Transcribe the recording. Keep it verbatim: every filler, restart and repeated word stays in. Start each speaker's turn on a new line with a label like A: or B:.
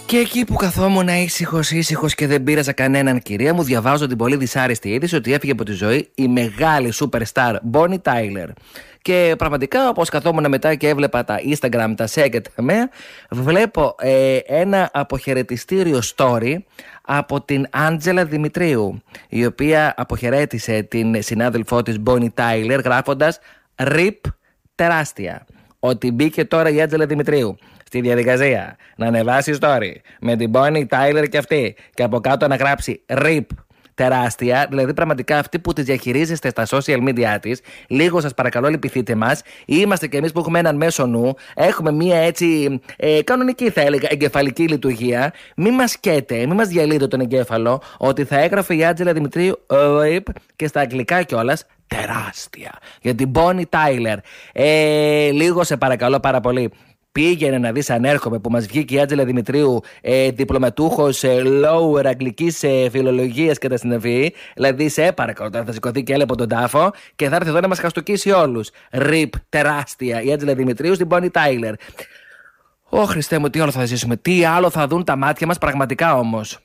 A: Και εκεί που καθόμουν ήσυχος ήσυχος και δεν πείραζα κανέναν, κυρία μου, διαβάζω την πολύ δυσάρεστη είδηση ότι έφυγε από τη ζωή η μεγάλη superstar Bonnie Tyler. Και πραγματικά, όπως καθόμουν μετά και έβλεπα τα Instagram, τα ΣΕ και τα ΜΕΑ, βλέπω ε, ένα αποχαιρετιστήριο story από την Άντζελα Δημητρίου, η οποία αποχαιρέτησε την συνάδελφό της Bonnie Tyler γράφοντας «Ριπ τεράστια». Ότι μπήκε τώρα η Άντζελα Δημητρίου στη διαδικασία να ανεβάσει story με την Bonnie Tyler και αυτή, και από κάτω να γράψει «Ριπ τεράστια», δηλαδή πραγματικά αυτή που τις διαχειρίζεστε στα social media της, λίγο σας παρακαλώ λυπηθείτε μας. Είμαστε κι εμείς που έχουμε έναν μέσο νου, έχουμε μία έτσι ε, κανονική θα έλεγα εγκεφαλική λειτουργία. Μη μας σκέτε, μη μας διαλύετε τον εγκέφαλο ότι θα έγραφε η Άντζελα Δημητρίου «Ριπ» και στα αγγλικά κιόλας τεράστια για την Bonnie Tyler. Ε, λίγο σε παρακαλώ πάρα πολύ, πήγαινε να δεις αν έρχομαι, που μας βγήκε η Άντζελα Δημητρίου ε, διπλωματούχος ε, lower αγγλικής ε, φιλολογίας και τα συνεφή. Δηλαδή σε παρακαλώ, τώρα θα σηκωθεί και έλεγε από τον τάφο και θα έρθει εδώ να μας χαστοκίσει όλους. Ριπ τεράστια η Άντζελα Δημητρίου στην Bonnie Tyler. Ω Χριστέ μου, τι άλλο θα ζήσουμε, τι άλλο θα δουν τα μάτια μας πραγματικά όμως.